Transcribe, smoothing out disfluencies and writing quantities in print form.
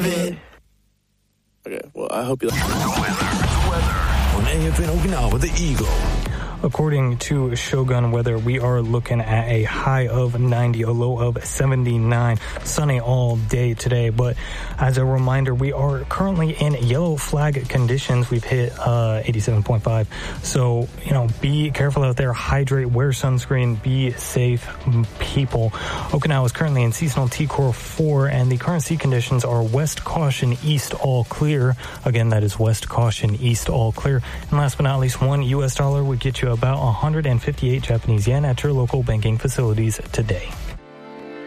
it. Okay, well, I hope you like Weather on AFN Okinawa, the Eagle. According to Shogun Weather, we are looking at a high of 90, a low of 79, sunny all day today. But as a reminder, we are currently in yellow flag conditions. We've hit 87.5. So, be careful out there. Hydrate, wear sunscreen, be safe, people. Okinawa is currently in seasonal T-Core 4, and the current sea conditions are west caution, east all clear. Again, that is west caution, east all clear. And last but not least, $1 would get you about 158 Japanese yen at your local banking facilities today.